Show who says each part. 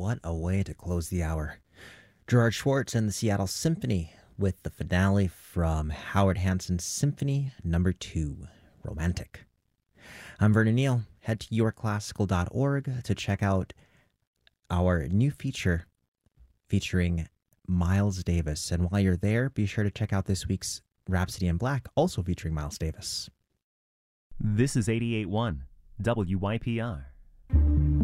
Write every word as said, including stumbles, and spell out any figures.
Speaker 1: what a way to close the hour. Gerard Schwartz and the Seattle Symphony with the finale from Howard Hanson's Symphony Number Two, Romantic. I'm Vernon Neal. Head to your classical dot org to check out our new feature featuring Miles Davis. And while you're there, be sure to check out this week's Rhapsody in Black, also featuring Miles Davis.
Speaker 2: This is eighty-eight point one W Y P R.